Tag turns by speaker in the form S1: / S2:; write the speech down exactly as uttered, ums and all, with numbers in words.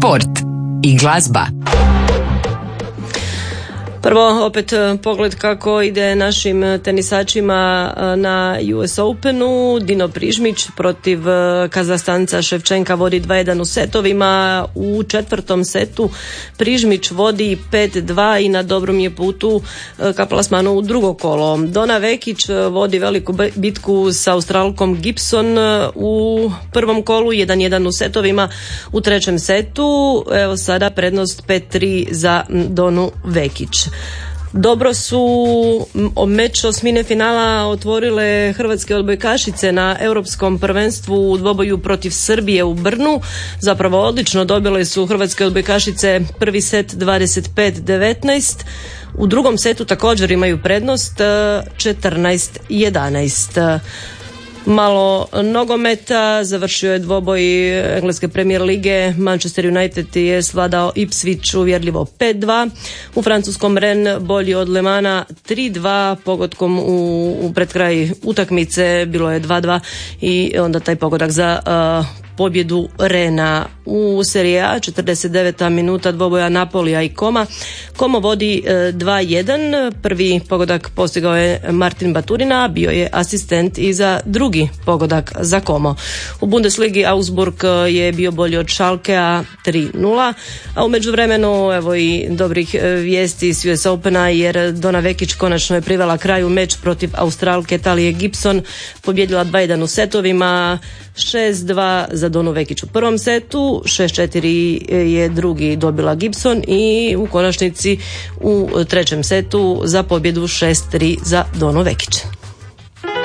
S1: sport i glazba.
S2: Prvo, opet pogled kako ide našim tenisačima na U S Openu. Dino Prižmić protiv Kazahstanca Ševčenka vodi dva jedan u setovima. U četvrtom setu Prižmić vodi pet dva i na dobrom je putu ka plasmanu u drugo kolo. Dona Vekić vodi veliku bitku sa Australkom Gibson u prvom kolu, jedan jedan u setovima. U trećem setu, evo sada prednost pet tri za Donu Vekić. Dobro su meč osmine finala otvorile hrvatske odbojkašice na europskom prvenstvu u dvoboju protiv Srbije u Brnu. Zapravo odlično dobile su hrvatske odbojkašice prvi set dvadeset pet devetnaest. U drugom setu također imaju prednost četrnaest jedanaest. Malo nogometa, završio je dvoboj engleske Premier lige. Manchester United je svladao Ipswich uvjerljivo pet dva. U francuskom Rennes bolji od Le Mana tri dva, pogodkom u, u pred kraj utakmice bilo je dva dva i onda taj pogodak za uh, pobjedu Rena. U Serie A četrdeset deveta minuta dvoboja Napolija i Koma. Komo vodi e, dva jedan. Prvi pogodak postigao je Martin Baturina, bio je asistent i za drugi pogodak za Komo. U Bundesligi Augsburg je bio bolji od Schalkea tri nula, a u međuvremenu evo i dobrih vijesti s U S Opena jer Dona Vekić konačno je privela kraju meč protiv Australke Talije Gibson, pobjedila dva jedan u setovima. šest dva za Donu Vekić u prvom setu, šest četiri je drugi dobila Gibson i u konačnici u trećem setu za pobjedu šest tri za Donu Vekić.